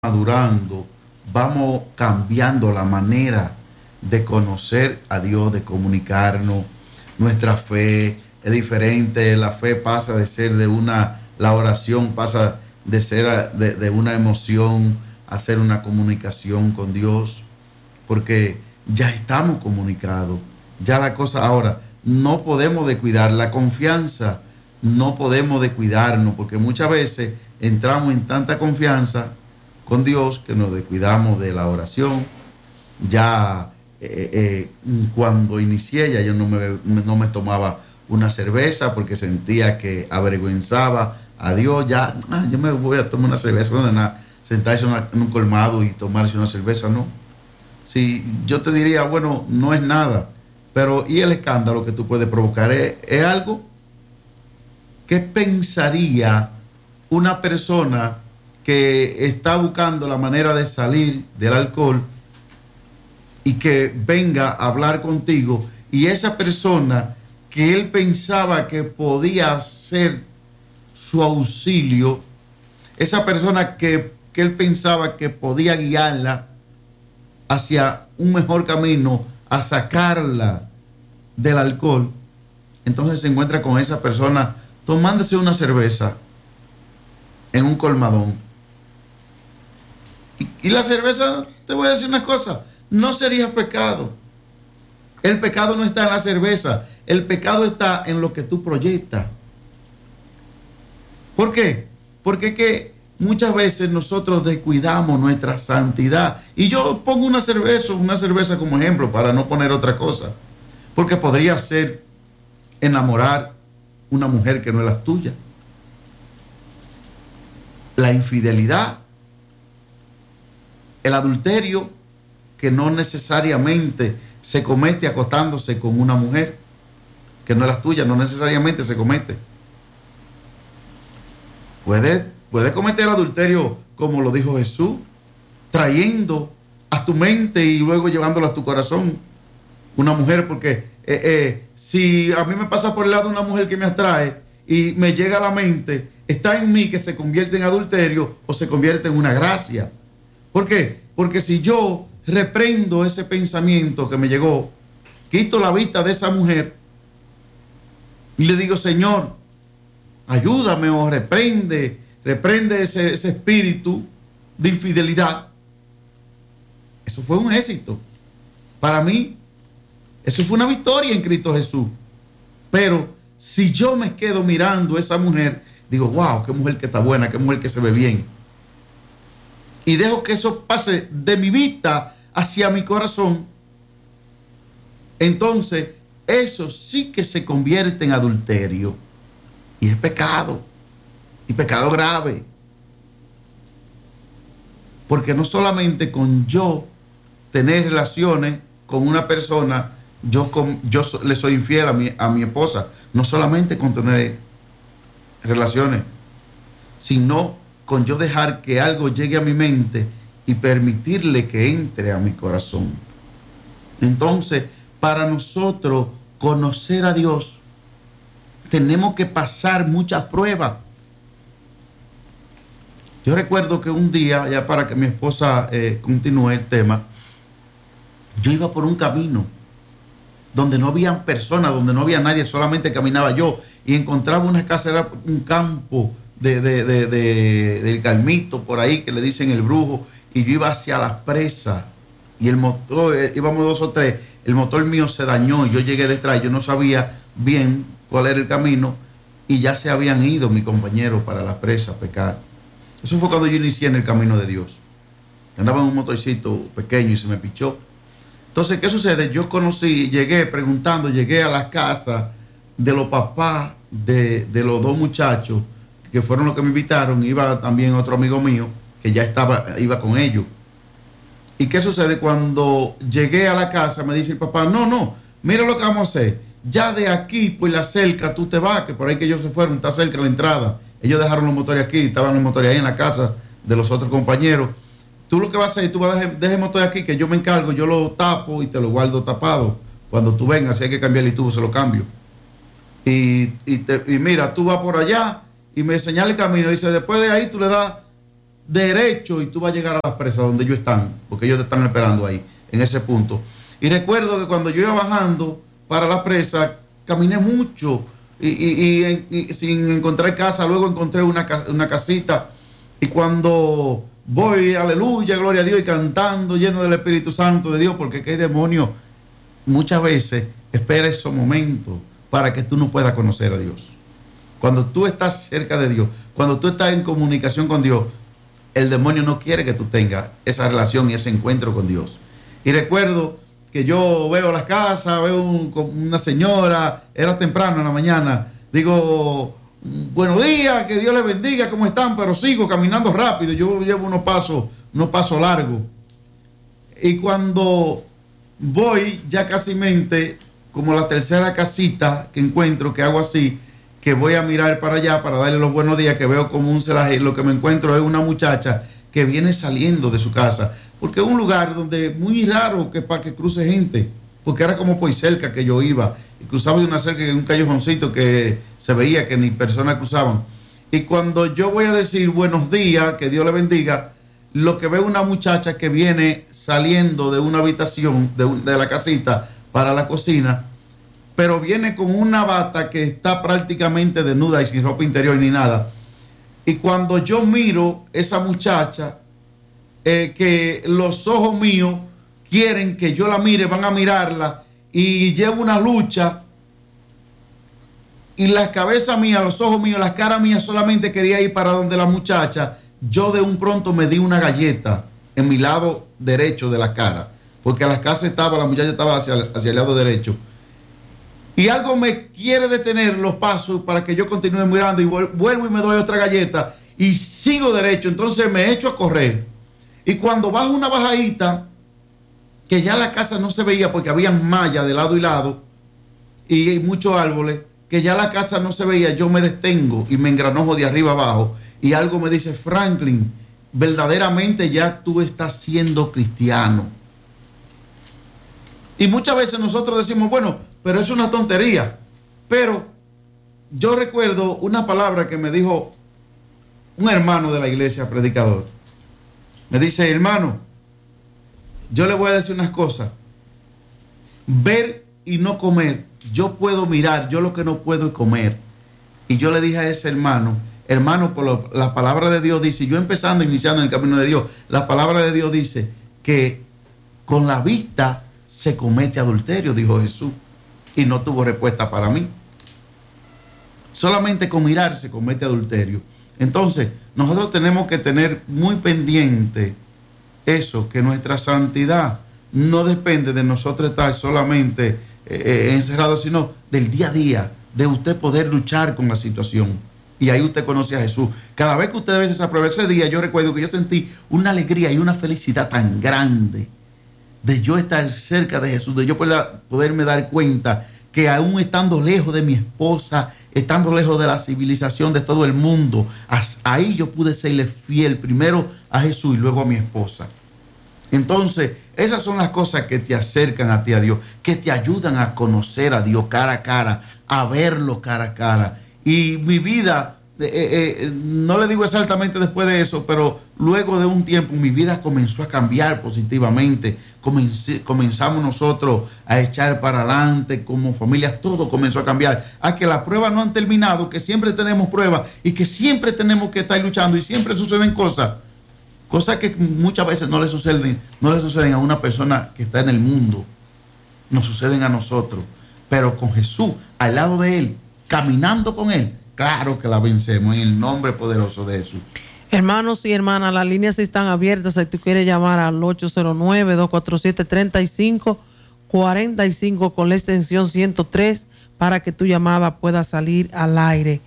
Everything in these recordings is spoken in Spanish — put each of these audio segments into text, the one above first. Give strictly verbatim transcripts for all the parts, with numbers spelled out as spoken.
madurando, vamos cambiando la manera de conocer a Dios, de comunicarnos. Nuestra fe es diferente. La fe pasa de ser de una, la oración pasa de ser de, de una emoción a ser una comunicación con Dios, porque ya estamos comunicados. Ya la cosa ahora, no podemos descuidar la confianza, no podemos descuidarnos, porque muchas veces entramos en tanta confianza con Dios que nos descuidamos de la oración. Ya eh, eh, cuando inicié, ya yo no me, no me tomaba una cerveza porque sentía que avergüenzaba a Dios. Ya, ah, yo me voy a tomar una cerveza, no, nada, sentarse una, en un colmado y tomarse una cerveza, no. Si yo te diría, bueno, no es nada, pero ¿y el escándalo que tú puedes provocar? ¿Es, es algo? ¿Qué pensaría una persona que está buscando la manera de salir del alcohol y que venga a hablar contigo, y esa persona que él pensaba que podía ser su auxilio, esa persona que, que él pensaba que podía guiarla hacia un mejor camino, a sacarla del alcohol, entonces se encuentra con esa persona tomándose una cerveza en un colmadón? Y, y la cerveza, te voy a decir una cosa, no sería pecado. El pecado no está en la cerveza, el pecado está en lo que tú proyectas. ¿Por qué? Porque es que muchas veces nosotros descuidamos nuestra santidad. Y yo pongo una cerveza, una cerveza como ejemplo para no poner otra cosa. Porque podría ser enamorar una mujer que no es la tuya. La infidelidad, el adulterio, que no necesariamente se comete acostándose con una mujer que no es la tuya, no necesariamente se comete. Puedes puede cometer adulterio, como lo dijo Jesús, trayendo a tu mente y luego llevándolo a tu corazón una mujer, porque eh, eh, si a mí me pasa por el lado una mujer que me atrae y me llega a la mente, está en mí que se convierte en adulterio o se convierte en una gracia. ¿Por qué? Porque si yo reprendo ese pensamiento que me llegó, quito la vista de esa mujer y le digo, Señor, ayúdame, o reprende, reprende ese, ese espíritu de infidelidad. Eso fue un éxito. Para mí, eso fue una victoria en Cristo Jesús. Pero si yo me quedo mirando a esa mujer, digo, wow, qué mujer que está buena, qué mujer que se ve bien, y dejo que eso pase de mi vista hacia mi corazón, entonces eso sí que se convierte en adulterio, y es pecado, y pecado grave. Porque no solamente con yo tener relaciones con una persona, yo, con, yo le soy infiel a mi, a mi esposa, no solamente con tener relaciones, sino con yo dejar que algo llegue a mi mente y permitirle que entre a mi corazón. Entonces, para nosotros conocer a Dios, tenemos que pasar muchas pruebas. Yo recuerdo que un día, ya para que mi esposa eh, continúe el tema, yo iba por un camino donde no había personas, donde no había nadie, solamente caminaba yo, y encontraba una casa, era un campo de, de, de, de, del Carmito, por ahí, que le dicen el Brujo, y yo iba hacia las presas, y el motor, eh, íbamos dos o tres, el motor mío se dañó, y yo llegué detrás, yo no sabía bien cuál era el camino, y ya se habían ido mis compañeros para las presas a pecar. Eso fue cuando yo inicié en el camino de Dios. Andaba en un motorcito pequeño y se me pichó. Entonces, ¿qué sucede? Yo conocí, llegué preguntando, llegué a las casas de los papás de, de los dos muchachos, que fueron los que me invitaron. Iba también otro amigo mío, que ya estaba, iba con ellos. ¿Y qué sucede? Cuando llegué a la casa, me dice el papá, no, no, mira lo que vamos a hacer. Ya de aquí, pues la cerca, tú te vas, que por ahí que ellos se fueron, está cerca la entrada. Ellos dejaron los motores aquí, estaban los motores ahí en la casa de los otros compañeros. Tú lo que vas a hacer, tú vas a dejar, dejar el motor aquí, que yo me encargo, yo lo tapo y te lo guardo tapado. Cuando tú vengas, si hay que cambiar el tubo, se lo cambio. Y, y, te, y mira, tú vas por allá y me señala el camino. Y dice, después de ahí tú le das derecho y tú vas a llegar a las presas donde ellos están, porque ellos te están esperando ahí, en ese punto. Y recuerdo que cuando yo iba bajando para la presa, caminé mucho y, y, y, y sin encontrar casa. Luego encontré una, una casita, y cuando voy, aleluya, gloria a Dios, y cantando, lleno del Espíritu Santo de Dios, porque que hay demonios muchas veces espera esos momentos para que tú no puedas conocer a Dios. Cuando tú estás cerca de Dios, cuando tú estás en comunicación con Dios, el demonio no quiere que tú tengas esa relación y ese encuentro con Dios. Y recuerdo que yo veo las casas, veo un, una señora, era temprano en la mañana, digo, buenos días, que Dios les bendiga, ¿cómo están? Pero sigo caminando rápido, yo llevo unos pasos, unos pasos largos. Y cuando voy ya casi mente, como la tercera casita que encuentro, que hago así, que voy a mirar para allá para darle los buenos días, que veo como un celaje, lo que me encuentro es una muchacha que viene saliendo de su casa, porque es un lugar donde es muy raro que para que cruce gente, porque era como por cerca que yo iba, y cruzaba de una cerca en un callejoncito que se veía que ni personas cruzaban. Y cuando yo voy a decir buenos días, que Dios le bendiga, lo que veo es una muchacha que viene saliendo de una habitación de, de la casita para la cocina, pero viene con una bata que está prácticamente desnuda y sin ropa interior ni nada. Y cuando yo miro esa muchacha, eh, que los ojos míos quieren que yo la mire, van a mirarla, y llevo una lucha, y la cabeza mía, los ojos míos, la cara mía solamente quería ir para donde la muchacha. Yo de un pronto me di una galleta en mi lado derecho de la cara, porque a la casa estaba, la muchacha estaba hacia, hacia el lado derecho. Y algo me quiere detener los pasos para que yo continúe mirando, y vuelvo y me doy otra galleta y sigo derecho. Entonces me echo a correr, y cuando bajo una bajadita, que ya la casa no se veía porque había malla de lado y lado y muchos árboles, que ya la casa no se veía, yo me detengo y me engranojo de arriba abajo, y algo me dice: Franklin, verdaderamente ya tú estás siendo cristiano. Y muchas veces nosotros decimos, bueno, pero es una tontería. Pero yo recuerdo una palabra que me dijo un hermano de la iglesia, predicador. Me dice: hermano, yo le voy a decir unas cosas. Ver y no comer. Yo puedo mirar, yo lo que no puedo es comer. Y yo le dije a ese hermano, hermano, por lo, la palabra de Dios dice, yo empezando, iniciando en el camino de Dios, la palabra de Dios dice que con la vista se comete adulterio, dijo Jesús. Y no tuvo respuesta para mí. Solamente con mirar se comete adulterio. Entonces, nosotros tenemos que tener muy pendiente eso, que nuestra santidad no depende de nosotros estar solamente eh, encerrados, sino del día a día, de usted poder luchar con la situación. Y ahí usted conoce a Jesús. Cada vez que usted ve esa prueba, ese día yo recuerdo que yo sentí una alegría y una felicidad tan grande de yo estar cerca de Jesús, de yo poder, poderme dar cuenta que aún estando lejos de mi esposa, estando lejos de la civilización de todo el mundo, ahí yo pude serle fiel primero a Jesús y luego a mi esposa. Entonces, esas son las cosas que te acercan a ti, a Dios, que te ayudan a conocer a Dios cara a cara, a verlo cara a cara. Y mi vida, eh, eh, no le digo exactamente después de eso, pero luego de un tiempo mi vida comenzó a cambiar positivamente. Comencé, comenzamos nosotros a echar para adelante como familia, todo comenzó a cambiar. A que las pruebas no han terminado, que siempre tenemos pruebas y que siempre tenemos que estar luchando y siempre suceden cosas. Cosas que muchas veces no le suceden, no le suceden a una persona que está en el mundo, nos suceden a nosotros. Pero con Jesús, al lado de Él, caminando con Él, claro que la vencemos en el nombre poderoso de Jesús. Hermanos y hermanas, las líneas están abiertas. Si tú quieres llamar al ocho cero nueve, dos cuatro siete, tres cinco cuatro cinco con la extensión ciento tres para que tu llamada pueda salir al aire.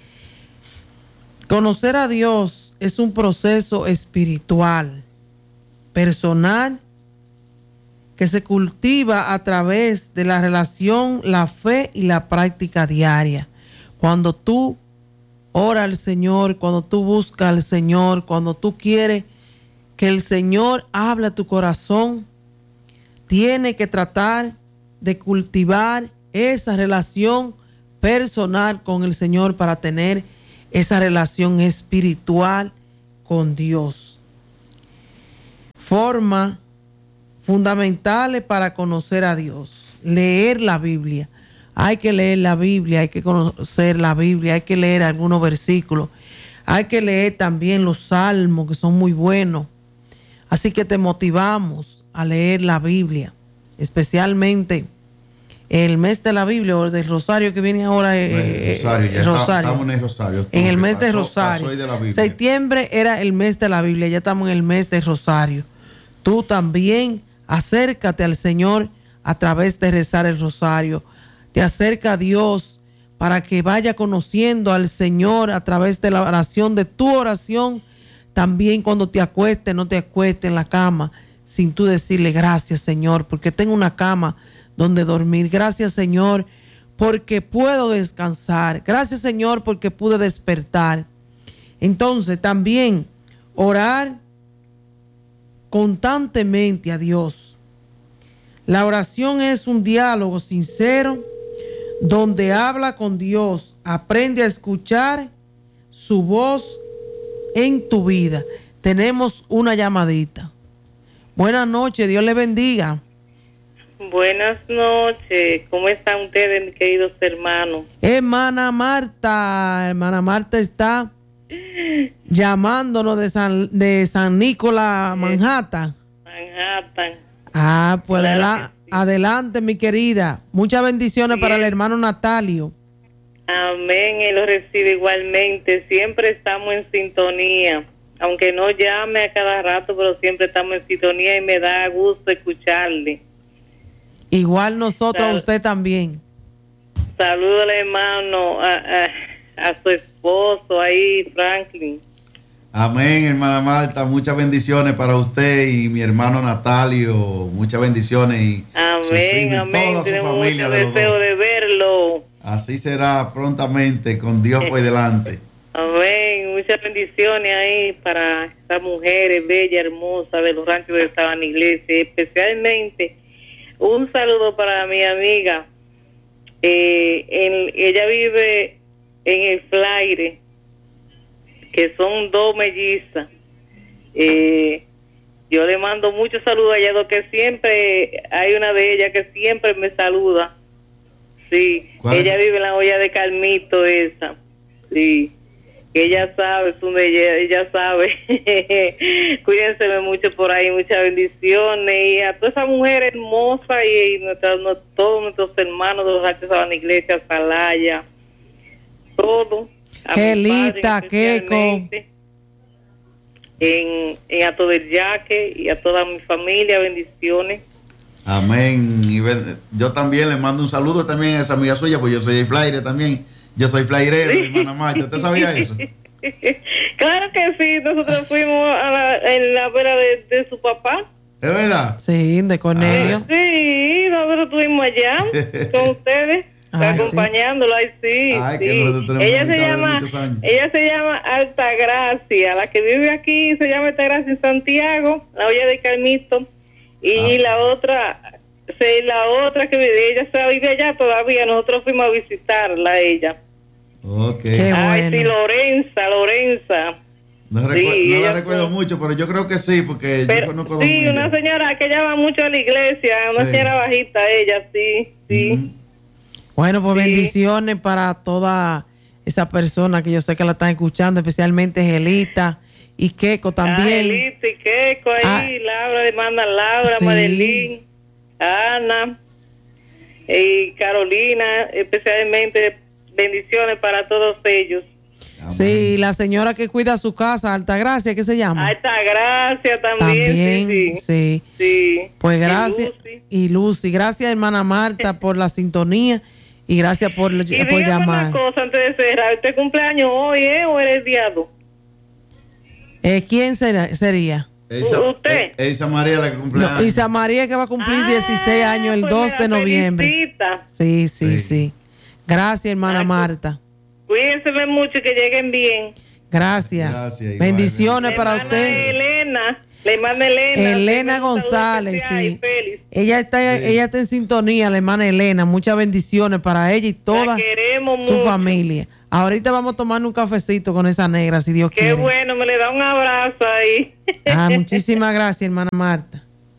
Conocer a Dios es un proceso espiritual, personal, que se cultiva a través de la relación, la fe y la práctica diaria. Cuando tú ora al Señor, cuando tú buscas al Señor, cuando tú quieres que el Señor hable a tu corazón, tiene que tratar de cultivar esa relación personal con el Señor para tener esa relación espiritual con Dios. formas fundamentales para conocer a Dios. Leer la Biblia. Hay que leer la Biblia, hay que conocer la Biblia, hay que leer algunos versículos. Hay que leer también los salmos, que son muy buenos. Así que te motivamos a leer la Biblia, especialmente el mes de la Biblia o del Rosario que viene ahora. Eh, Rosario, ya el Rosario. Estamos en el Rosario. En el mes pasó, de Rosario. De la Septiembre era el mes de la Biblia, ya estamos en el mes de Rosario. Tú también acércate al Señor a través de rezar el Rosario. Te acerca a Dios para que vaya conociendo al Señor a través de la oración, de tu oración. También cuando te acuestes, no te acuestes en la cama sin tú decirle gracias, Señor, porque tengo una cama donde dormir. Gracias, Señor, porque puedo descansar. Gracias, Señor, porque pude despertar. Entonces, también orar constantemente a Dios. La oración es un diálogo sincero donde habla con Dios, aprende a escuchar su voz en tu vida. Tenemos una llamadita. Buenas noches, Dios le bendiga. Buenas noches, ¿cómo están ustedes, mis queridos hermanos? Hermana Marta, hermana Marta está llamándonos de San, de San Nicolás, Manhattan. Manhattan. Ah, pues Claro adela- sí. adelante, mi querida. Muchas bendiciones Sí. para el hermano Natalio. Amén, él lo recibe igualmente. Siempre estamos en sintonía, aunque no llame a cada rato, pero siempre estamos en sintonía y me da gusto escucharle. Igual nosotros, Claro. a usted también. Saludos al hermano, a, a, a su esposo ahí, Franklin. Amén, hermana Marta. Muchas bendiciones para usted y mi hermano Natalio. Muchas bendiciones. Y Amén, sufrimos amén. toda su Tenemos familia mucho de los deseo dos. de verlo. Así será prontamente, con Dios por delante. Amén, muchas bendiciones ahí para estas mujeres bellas, hermosas de los ranchos de Sabana Iglesia. Especialmente un saludo para mi amiga. Eh, en, ella vive en el Flaire, que son dos mellizas. Eh, yo le mando muchos saludos a ella, que siempre hay una de ellas que siempre me saluda. Sí, ¿Cuál? ella vive en la olla de Carmito esa. Sí, ella sabe, es una ella, ella sabe. Cuídense mucho por ahí, muchas bendiciones. Y a toda esa mujer hermosa y, y nuestra, no, todos nuestros hermanos de los Ranchos Sabana Iglesia, Salaya, todo. A mi Gelita, padre especialmente, En, en Ato del Yaque y a toda mi familia, bendiciones. Amén. Y ben- yo también le mando un saludo también a esa amiga suya, pues yo soy de Flaire también. Yo soy flairero, hermana Marta. ¿Usted sabía eso? Claro que sí, nosotros fuimos a la, en la vera de, de su papá. ¿Es verdad? Sí, de Cornelio. Ah. Sí, nosotros estuvimos allá con ustedes, Ay, acompañándolo. Ay, sí, Ay, que sí. nosotros tenemos Ella se amistad de llama, muchos años. ella se llama Altagracia, la que vive aquí se llama Altagracia en Santiago, la olla de Carmito, y Ah. la otra, sí, la otra que vive, ella se vive allá todavía. Nosotros fuimos a visitarla a ella. Ok. Qué Ay, bueno. sí, Lorenza, Lorenza. No, recu- Sí, no la ella recuerdo fue- mucho, pero yo creo que sí, porque yo Pero, conozco dos sí, de una ellas. señora que llama mucho a la iglesia, una Sí. señora bajita, ella, sí, sí. Ujú. Bueno, pues Sí. bendiciones para toda esa persona que yo sé que la están escuchando, especialmente Gelita y Keco también. Angelita y Keiko ahí, Ah. Laura, hermana Laura, Sí. Madeline, Ana y Carolina, especialmente bendiciones para todos ellos. Amén. Sí, la señora que cuida su casa, Altagracia, ¿qué se llama? Alta gracia también, También, sí, sí. sí. Sí. Pues Y gracias. Lucy. Y Lucy, gracias hermana Marta por la sintonía y gracias por, Y por dígame llamar. una cosa antes de cerrar, ¿usted cumpleaños hoy, eh, o eres día dos? Eh, ¿Quién será- sería? Elsa, ¿Usted? eh, Elsa María, la que cumple No, años. Isa María, que va a cumplir Ah, dieciséis años el pues dos me de la noviembre. felicita. Sí, sí, Sí. sí. Gracias hermana Ay, pues, Marta. Cuídense mucho y que lleguen bien. Gracias. Gracias, igual, Bendiciones La para hermana usted. Elena, la hermana Elena. Elena un saludo González, especial y sí. feliz. Ella está, Sí. ella está en sintonía, la hermana Elena. Muchas bendiciones para ella y toda La queremos su mucho. familia. Ahorita vamos a tomar un cafecito con esa negra, si Dios Qué quiere. Qué bueno, me le da un abrazo ahí. Ah, muchísimas gracias, hermana Marta.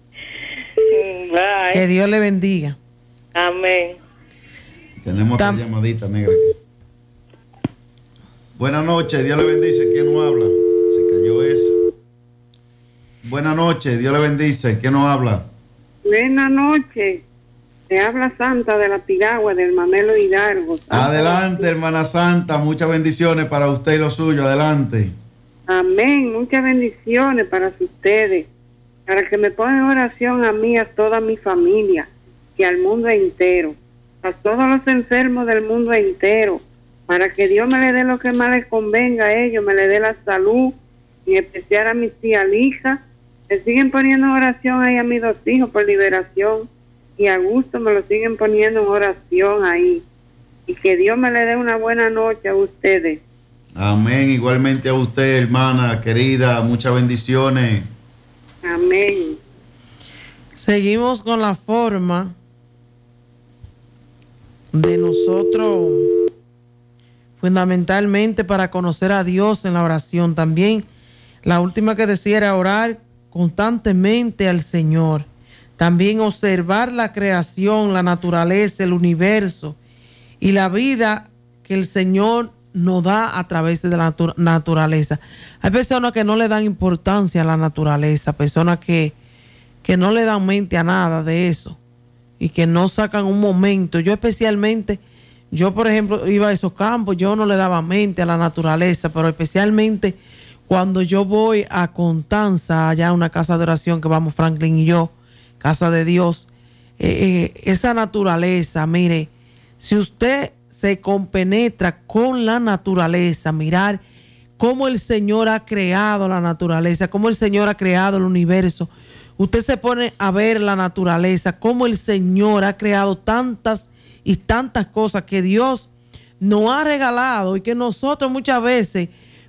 Bye. Que Dios le bendiga. Amén. Tenemos Tam- otra llamadita negra aquí. Buenas noches, Dios le bendice. ¿Quién nos habla? Se cayó eso. Buenas noches, Dios le bendice. ¿Quién nos habla? Buenas noches. Te habla Santa de la Piragua, del Mamelo Hidalgo. Santa. Adelante, hermana Santa. Muchas bendiciones para usted y lo suyo. Adelante. Amén. Muchas bendiciones para ustedes. Para que me pongan en oración a mí, a toda mi familia y al mundo entero. A todos los enfermos del mundo entero. Para que Dios me le dé lo que más les convenga a ellos. Me le dé la salud. Y en especial a mis tías hijas. Me siguen poniendo en oración ahí a mis dos hijos por liberación. Y a gusto me lo siguen poniendo en oración ahí. Y que Dios me le dé una buena noche a ustedes. Amén. Igualmente a usted, hermana querida. Muchas bendiciones. Amén. Seguimos con la forma de nosotros, fundamentalmente para conocer a Dios en la oración. También la última que decía era orar constantemente al Señor. También observar la creación, la naturaleza, el universo y la vida que el Señor nos da a través de la natu- naturaleza. Hay personas que no le dan importancia a la naturaleza, personas que, que no le dan mente a nada de eso y que no sacan un momento. Yo especialmente, yo por ejemplo iba a esos campos, yo no le daba mente a la naturaleza, pero especialmente cuando yo voy a Constanza, allá a una casa de oración que vamos Franklin y yo, casa de Dios, eh, eh, esa naturaleza, mire, si usted se compenetra con la naturaleza, mirar cómo el Señor ha creado la naturaleza, cómo el Señor ha creado el universo, usted se pone a ver la naturaleza, cómo el Señor ha creado tantas y tantas cosas que Dios nos ha regalado y que nosotros muchas veces,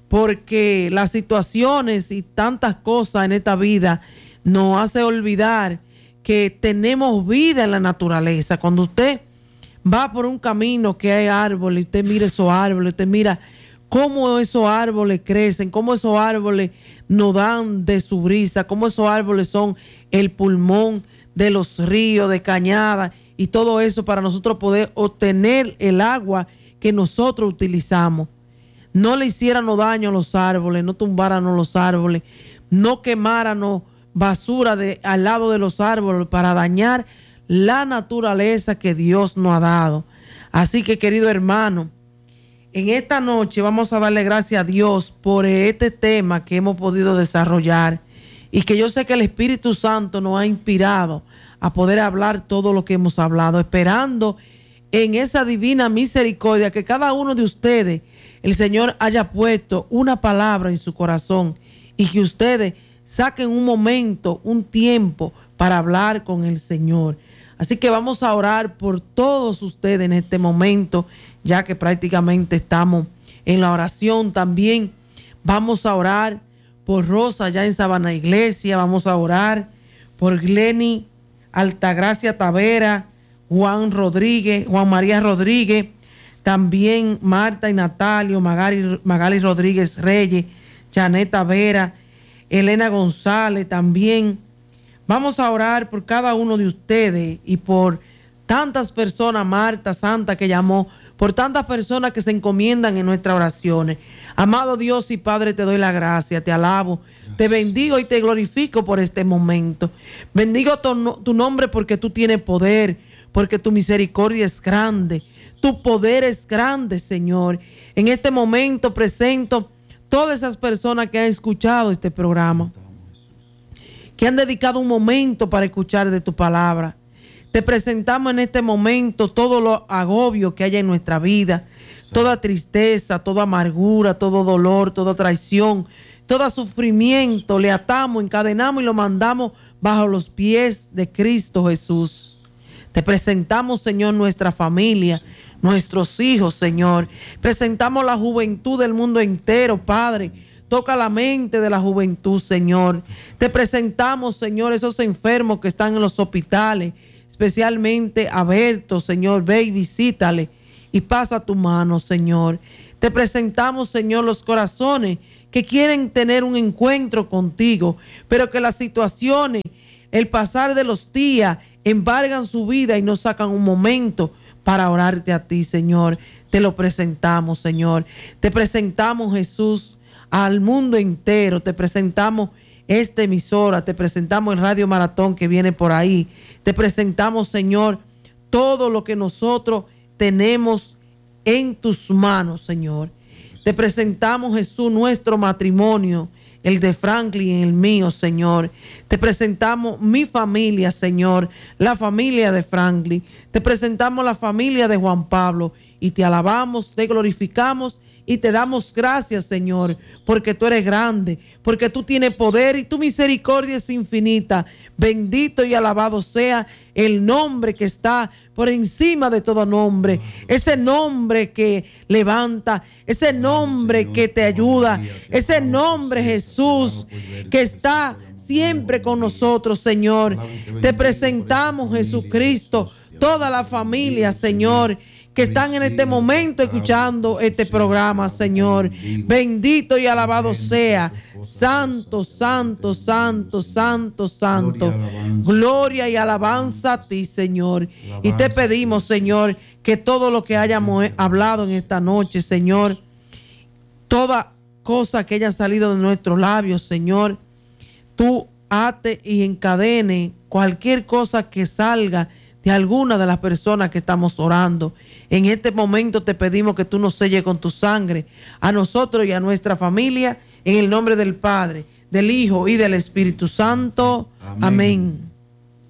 porque las situaciones y tantas cosas en esta vida nos hace olvidar que tenemos vida en la naturaleza. Cuando usted va por un camino que hay árboles, usted mira esos árboles, usted mira cómo esos árboles crecen, cómo esos árboles nos dan de su brisa, cómo esos árboles son el pulmón de los ríos, de cañadas y todo eso para nosotros poder obtener el agua que nosotros utilizamos. No le hiciéramos daño a los árboles, no tumbáramos los árboles, no quemáramos basura de, al lado de los árboles para dañar la naturaleza que Dios nos ha dado. Así que, querido hermano, en esta noche vamos a darle gracias a Dios por este tema que hemos podido desarrollar y que yo sé que el Espíritu Santo nos ha inspirado a poder hablar todo lo que hemos hablado, esperando en esa divina misericordia que cada uno de ustedes, el Señor haya puesto una palabra en su corazón y que ustedes saquen un momento, un tiempo para hablar con el Señor. Así que vamos a orar por todos ustedes en este momento, ya que prácticamente estamos en la oración. También vamos a orar por Rosa allá en Sabana Iglesia, vamos a orar por Glenny Altagracia Tavera, Juan Rodríguez, Juan María Rodríguez, también Marta y Natalio, Magali, Magali Rodríguez Reyes, Janet Tavera, Elena González también. Vamos a orar por cada uno de ustedes y por tantas personas, Marta Santa que llamó, por tantas personas que se encomiendan en nuestras oraciones. Amado Dios y Padre, te doy la gracia, te alabo, gracias. Te bendigo y te glorifico por este momento. Bendigo tu, tu nombre porque tú tienes poder, porque tu misericordia es grande, tu poder es grande, Señor. En este momento presento todas esas personas que han escuchado este programa, que han dedicado un momento para escuchar de tu palabra. Te presentamos en este momento todo lo agobio que haya en nuestra vida, sí. Toda tristeza, toda amargura, todo dolor, toda traición, todo sufrimiento, le atamos, encadenamos y lo mandamos bajo los pies de Cristo Jesús. Te presentamos, Señor, nuestra familia, nuestros hijos, Señor. Presentamos la juventud del mundo entero, Padre. Toca la mente de la juventud, Señor. Te presentamos, Señor, esos enfermos que están en los hospitales, especialmente a Berto, Señor. Ve y visítale y pasa tu mano, Señor. Te presentamos, Señor, los corazones que quieren tener un encuentro contigo, pero que las situaciones, el pasar de los días, embargan su vida y no sacan un momento para orarte a ti, Señor. Te lo presentamos, Señor. Te presentamos, Jesús, al mundo entero. Te presentamos esta emisora. Te presentamos el Radio Maratón que viene por ahí. Te presentamos, Señor, todo lo que nosotros tenemos en tus manos, Señor. Te presentamos, Jesús, nuestro matrimonio, el de Franklin y el mío, Señor. Te presentamos mi familia, Señor, la familia de Franklin. Te presentamos la familia de Juan Pablo y te alabamos, te glorificamos y te damos gracias, Señor, porque tú eres grande, porque tú tienes poder y tu misericordia es infinita. Bendito y alabado sea el nombre que está por encima de todo nombre, ese nombre que levanta, ese nombre que te ayuda, ese nombre, Jesús, que está siempre con nosotros, Señor. Te presentamos, Jesucristo, toda la familia, Señor, que están en este momento escuchando este programa, Señor. Bendito y alabado sea. Santo, santo, santo, santo, santo. Gloria y alabanza a ti, Señor. Y te pedimos, Señor, que todo lo que hayamos hablado en esta noche, Señor, toda cosa que haya salido de nuestros labios, Señor, tú ate y encadene cualquier cosa que salga de alguna de las personas que estamos orando. En este momento te pedimos que tú nos selles con tu sangre a nosotros y a nuestra familia, en el nombre del Padre, del Hijo y del Espíritu Santo. Amén. Amén.